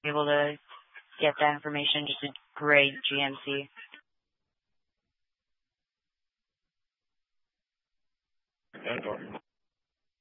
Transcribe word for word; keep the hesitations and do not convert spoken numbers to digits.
able to get that information. Just a great G M C. And